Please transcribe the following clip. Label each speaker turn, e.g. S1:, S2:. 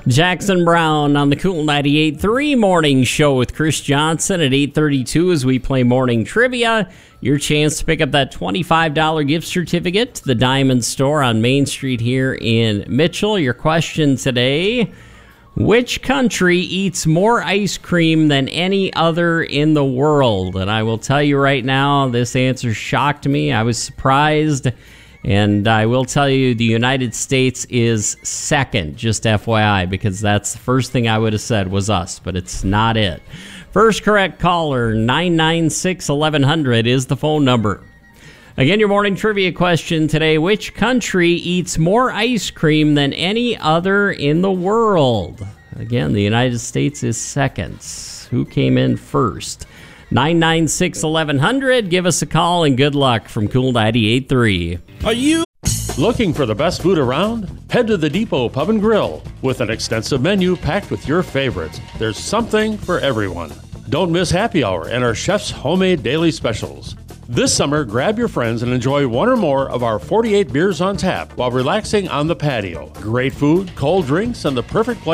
S1: Jackson Brown on the Cool 98.3 Morning Show with Chris Johnson at 8:32 as we play morning trivia. Your chance to pick up that $25 gift certificate to the Diamond Store on Main Street here in Mitchell. Your question today: which country eats more ice cream than any other in the world? And I will tell you right now, this answer shocked me. I was surprised. And I will tell you, the United States is second, just FYI, because that's the first thing I would have said was us, but it's not it. First correct caller, 996-1100 is the phone number. Again, your morning trivia question today: which country eats more ice cream than any other in the world? Again, the United States is second. Who came in first? 996-1100. Give us a call and good luck from Cool 98.3.
S2: Are you looking for the best food around? Head to the Depot Pub and Grill. With an extensive menu packed with your favorites, there's something for everyone. Don't miss happy hour and our chef's homemade daily specials. This summer, grab your friends and enjoy one or more of our 48 beers on tap while relaxing on the patio. Great food, cold drinks, and the perfect place